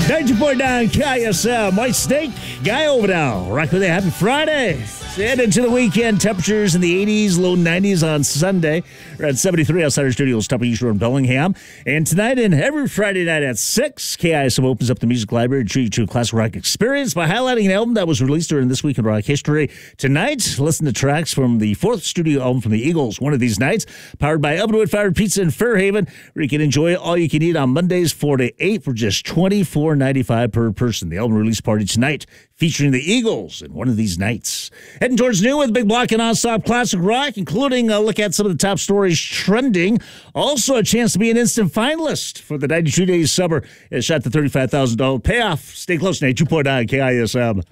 90.9 KISM, White Snake, Guy over now. Rock with you. Happy Friday. Head into the weekend. Temperatures in the 80s, low 90s on Sunday. We're at 73 outside our studios, top of East Road in Bellingham. And tonight and every Friday night at 6, KISM opens up the music library to treat you to a classic rock experience by highlighting an album that was released during this week in rock history. Tonight, listen to tracks from the fourth studio album from the Eagles, One of These Nights, powered by Ovenwood Fired Pizza in Fairhaven, where you can enjoy all you can eat on Mondays 4 to 8 for just $24.95 per person. The album release party tonight, featuring the Eagles in One of These Nights. Heading towards noon with a big block of nonstop classic rock, including a look at some of the top stories trending. Also a chance to be an instant finalist for the 92 Days Summer. It shot the $35,000 payoff. Stay close, 92.9 KISM.